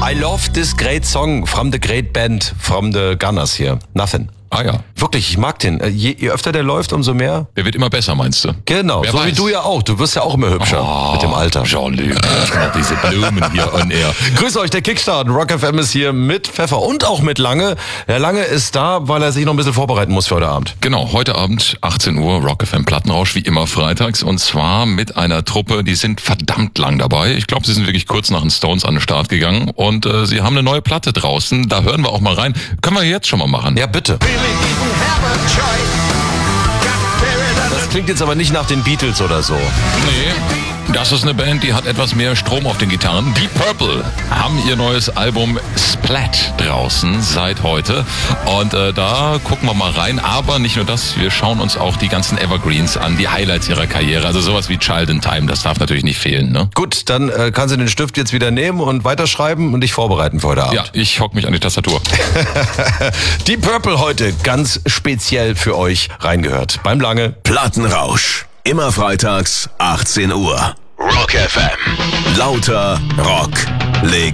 I love this great song from the great band, from the Gunners here. Nothing. Ah ja. Wirklich, ich mag den. Je öfter der läuft, umso mehr. Der wird immer besser, meinst du? Genau, Wer so weiß. wie du ja auch. Du wirst ja auch immer hübscher mit dem Alter. Jean-Luc, diese Blumen hier on air. Grüß euch, der Kickstart. Rock FM ist hier mit Pfeffer und auch mit Lange. Der Lange ist da, weil er sich noch ein bisschen vorbereiten muss für heute Abend. Genau, heute Abend 18 Uhr Rock FM Plattenrausch, wie immer freitags. Und zwar mit einer Truppe, die sind verdammt lang dabei. Ich glaube, sie sind wirklich kurz nach den Stones an den Start gegangen. Und sie haben eine neue Platte draußen. Da hören wir auch mal rein. Können wir jetzt schon mal machen. Ja, bitte. Das klingt jetzt aber nicht nach den Beatles oder so. Nee, das ist eine Band, die hat etwas mehr Strom auf den Gitarren. Deep Purple haben ihr neues Album Splat draußen seit heute. Und da gucken wir mal rein. Aber nicht nur das, wir schauen uns auch die ganzen Evergreens an, die Highlights ihrer Karriere. Also sowas wie Child in Time, das darf natürlich nicht fehlen, ne? Gut, dann kannst du den Stift jetzt wieder nehmen und weiterschreiben und dich vorbereiten für heute Abend. Ja, ich hock mich an die Tastatur. Deep Purple heute ganz speziell für euch reingehört. Beim Lange. Plattenrausch. Immer freitags, 18 Uhr. Rock FM. Lauter Rock.